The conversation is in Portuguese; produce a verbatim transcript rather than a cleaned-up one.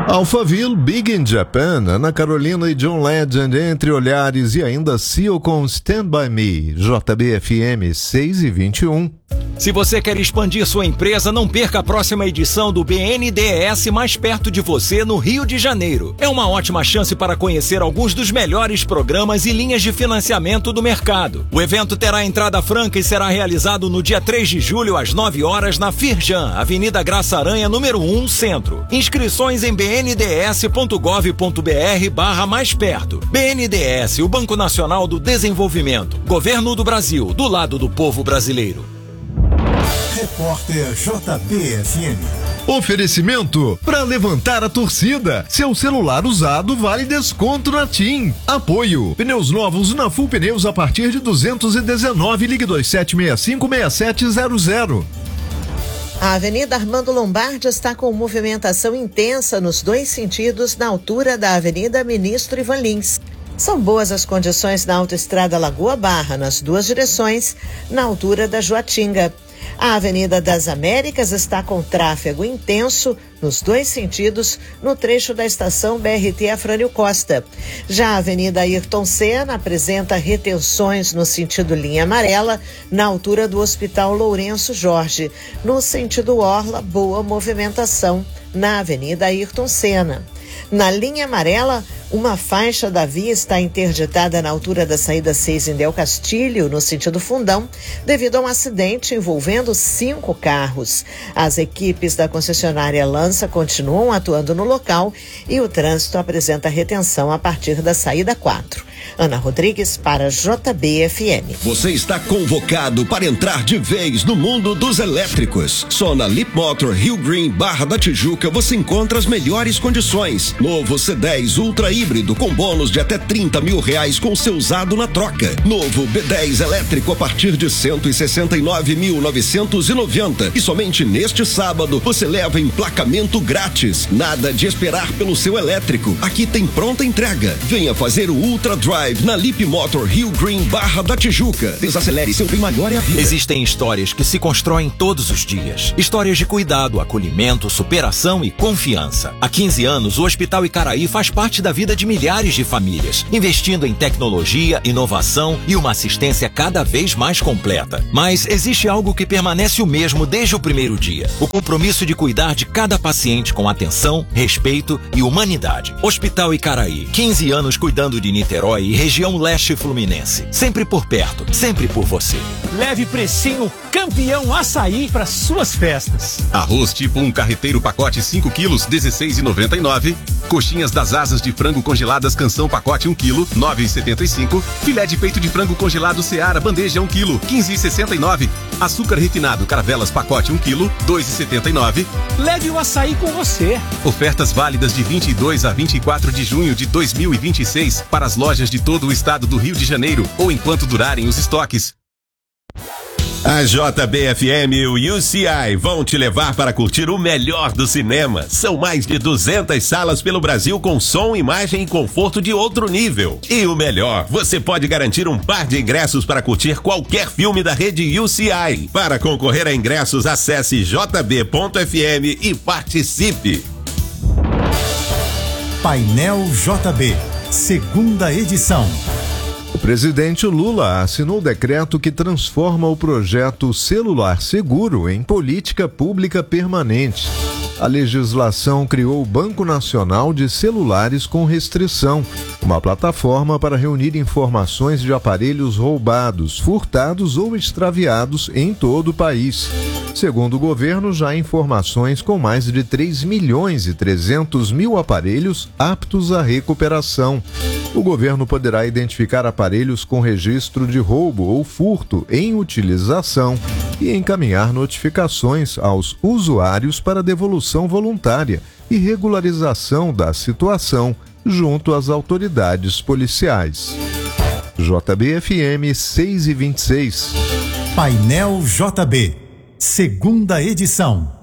Alphaville, Big in Japan, Ana Carolina e John Legend, Entre Olhares e ainda Seal com Stand By Me, J B F M seis e vinte e um. Se você quer expandir sua empresa, não perca a próxima edição do B N D E S mais perto de você no Rio de Janeiro. É uma ótima chance para conhecer alguns dos melhores programas e linhas de financiamento do mercado. O evento terá entrada franca e será realizado no dia três de julho às nove horas na Firjan, Avenida Graça Aranha, número um, Centro. Inscrições em b n d s ponto gov ponto b r barra mais perto. B N D E S, o Banco Nacional do Desenvolvimento. Governo do Brasil, do lado do povo brasileiro. Repórter J B F M. Oferecimento para levantar a torcida. Seu celular usado vale desconto na TIM. Apoio. Pneus novos na Full Pneus a partir de duzentos e dezenove. Ligue dois sete seis cinco seis sete zero zero. A Avenida Armando Lombardi está com movimentação intensa nos dois sentidos na altura da Avenida Ministro Ivan Lins. São boas as condições na Autoestrada Lagoa Barra, nas duas direções, na altura da Joatinga. A Avenida das Américas está com tráfego intenso nos dois sentidos no trecho da estação B R T Afrânio Costa. Já a Avenida Ayrton Senna apresenta retenções no sentido linha amarela na altura do Hospital Lourenço Jorge. No sentido Orla, boa movimentação na Avenida Ayrton Senna. Na linha amarela, uma faixa da via está interditada na altura da saída seis em Del Castilho, no sentido Fundão, devido a um acidente envolvendo cinco carros. As equipes da concessionária Lança continuam atuando no local e o trânsito apresenta retenção a partir da saída quatro. Ana Rodrigues para J B F M. Você está convocado para entrar de vez no mundo dos elétricos. Só na Leap Motor Rio Green Barra da Tijuca você encontra as melhores condições. Novo C dez Ultra híbrido com bônus de até trinta mil reais com seu usado na troca. Novo B dez elétrico a partir de cento e sessenta e nove mil novecentos e noventa. E somente neste sábado você leva emplacamento grátis. Nada de esperar pelo seu elétrico. Aqui tem pronta entrega. Venha fazer o Ultra Drive na Leap Motor Rio Green Barra da Tijuca. Desacelere, seu bem maior é a vida. Existem histórias que se constroem todos os dias. Histórias de cuidado, acolhimento, superação e confiança. Há quinze anos, o Hospital Icaraí faz parte da vida de milhares de famílias, investindo em tecnologia, inovação e uma assistência cada vez mais completa. Mas existe algo que permanece o mesmo desde o primeiro dia: o compromisso de cuidar de cada paciente com atenção, respeito e humanidade. Hospital Icaraí, quinze anos cuidando de Niterói e região leste fluminense. Sempre por perto, sempre por você. Leve precinho campeão açaí para suas festas. Arroz tipo um carreteiro pacote cinco quilos, dezesseis reais e noventa e nove centavos. Coxinhas das asas de frango congeladas Canção pacote um quilo, nove reais e setenta e cinco centavos. Filé de peito de frango congelado Seara bandeja um quilo, quinze reais e sessenta e nove centavos. Açúcar refinado Caravelas pacote um quilo, dois reais e setenta e nove centavos. Leve o açaí com você. Ofertas válidas de vinte e dois a vinte e quatro de junho de dois mil e vinte e seis para as lojas de todo o estado do Rio de Janeiro ou enquanto durarem os estoques. A J B F M e o U C I vão te levar para curtir o melhor do cinema. São mais de duzentas salas pelo Brasil com som, imagem e conforto de outro nível. E o melhor, você pode garantir um par de ingressos para curtir qualquer filme da rede U C I. Para concorrer a ingressos, acesse j b ponto f m e participe. Painel J B, segunda edição. O presidente Lula assinou o decreto que transforma o projeto Celular Seguro em política pública permanente. A legislação criou o Banco Nacional de Celulares com Restrição, uma plataforma para reunir informações de aparelhos roubados, furtados ou extraviados em todo o país. Segundo o governo, já há informações com mais de três milhões e trezentos mil aparelhos aptos à recuperação. O governo poderá identificar aparelhos com registro de roubo ou furto em utilização e encaminhar notificações aos usuários para devolução voluntária e regularização da situação junto às autoridades policiais. J B F M seis e vinte e seis. Painel J B, segunda edição.